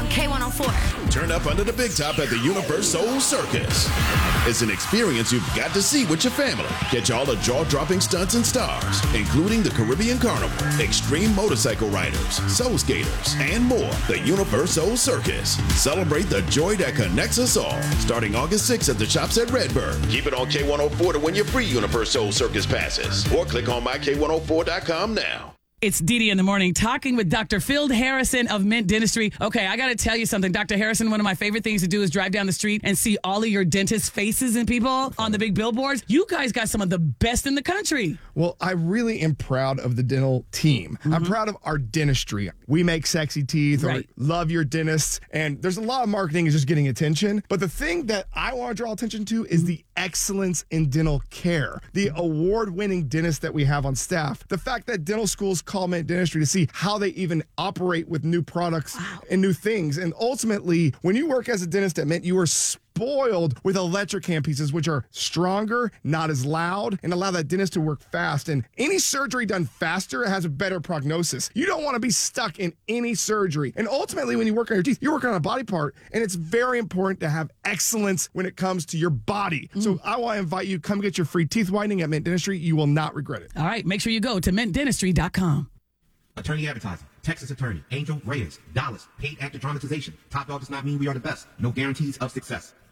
K104. Turn up under the big top at the Universal Circus. It's an experience you've got to see with your family. Catch all the jaw-dropping stunts and stars, including the Caribbean Carnival, extreme motorcycle riders, soul skaters, and more. The Universal Circus. Celebrate the joy that connects us all. Starting August 6th at the shops at Redbird. Keep it on K104 to win your free Universal Circus passes. Or click on myk104.com now. It's Dee in the morning, talking with Dr. Phil Harrison of Mint Dentistry. Okay, I got to tell you something. Dr. Harrison, one of my favorite things to do is drive down the street and see all of your dentist faces and people on the big billboards. You guys got some of the best in the country. Well, I really am proud of the dental team. I'm proud of our dentistry. We make sexy teeth, or love your dentists, and there's a lot of marketing is just getting attention. But the thing that I want to draw attention to is the excellence in dental care, the award-winning dentists that we have on staff, the fact that dental schools call Mint Dentistry to see how they even operate with new products and new things. And ultimately, when you work as a dentist at Mint, you are spoiled with electric pieces, which are stronger, not as loud, and allow that dentist to work fast. And any surgery done faster has a better prognosis. You don't want to be stuck in any surgery. And ultimately, when you work on your teeth, you're working on a body part, and it's very important to have excellence when it comes to your body. So I want to invite you, come get your free teeth whitening at Mint Dentistry. You will not regret it. All right, make sure you go to mintdentistry.com. Attorney advertising. Texas attorney. Angel Reyes. Dallas. Paid actor dramatization. Top Dog does not mean we are the best. No guarantees of success.